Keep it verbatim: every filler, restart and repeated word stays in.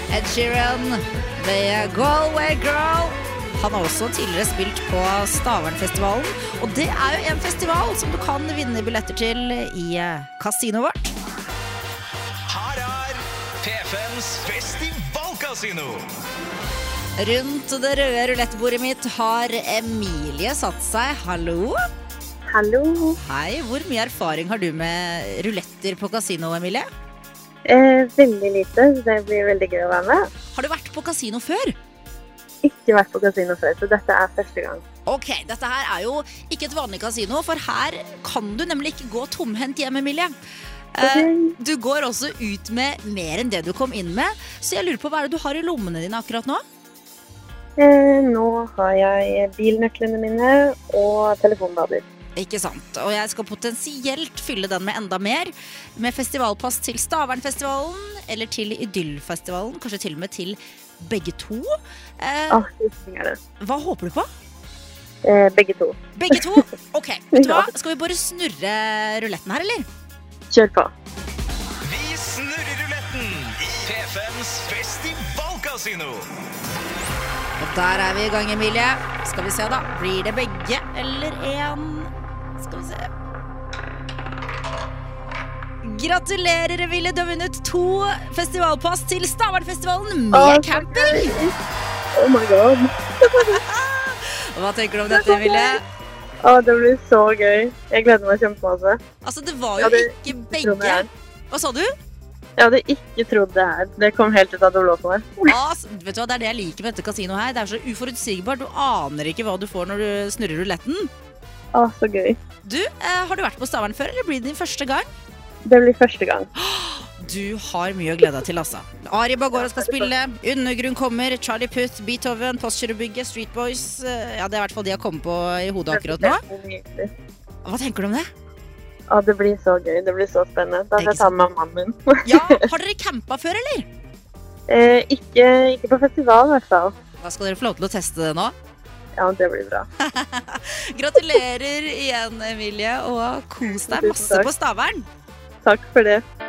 Ed Sheeran med Galway Girl. Han har også tidligere spilt på Stavernfestivalen, og det er jo en festival som du kan vinne billetter til i kasinoet vårt. Her er P fms festivalkasino. Rundt det røde rulettbordet mitt har Emilie satt seg. Hallo? Hallo. Hei, hvor mye erfaring har du med ruletter på kasino, Emilie? Eh, veldig lite, så det blir veldig gøy å være med. Har du vært på kasino før? Ikke vært på kasino før, så dette er første gang. Ok, dette her er jo ikke et vanlig kasino, for her kan du nemlig ikke gå tomhendt hjem, Emilie. Okay. Du går også ut med mer enn det du kom inn med, så jeg lurer på hva er det du har i lommene dine akkurat nå? Eh, nå har jeg bilnøklene mine og telefonbader. Ikke sant, og jeg skal potensielt fylle den med enda mer, med festivalpass til Stavernfestivalen, eller til Idyllfestivalen, kanskje til og med til begge to. Eh, ah, det er det. Hva håper du på? Eh, begge to. Begge to? Ok, vet du hva? Skal vi bare snurre ruletten her, eller? Kjør på. Vi snurrer ruletten i P fms festivalkasino. Og der er vi i gang, Emilie. Skal vi se da, blir det begge eller en? Skal vi se. Gratulerer, Emilie, du har vunnet to festivalpass til Stavernfestivalen med oh, camping. Oh my god. Hva tenker du om dette, Emilie? Åh, oh, det blir så gøy. Jeg gleder meg kjempemasse. Altså, det var jo ikke begge. Hva sa du? Jeg hadde ikke trodd det her. Det kom helt ut av det blå for meg. Altså, vet du hva, det er det jeg liker med dette kasinoet her. Det er så uforutsigbart. Du aner ikke hva du får når du snurrer ruletten. Åh, så gøy. Du, eh, har du vært på Stavern før, eller blir det din første gang? Det blir første gang. Du har mye å glede deg til, altså. Ari Bagora skal spille, Undergrunn kommer, Charlie Puth, Beethoven, Postkjørebygget, Street Boys. Ja, det er i hvert fall de har kommet på i hodet akkurat nå. Hva tenker du om det? Ja, det blir så gøy, det blir så spennende. Da skal jeg ta med mammaen min. Ja, har dere campet før, eller? Eh, ikke, ikke på festival, i hvert fall. Da skal dere få lov til å teste det nå. Ja, det blir bra. Gratulerer igjen, Emilie, og kos deg masse på Stavern. Takk for det.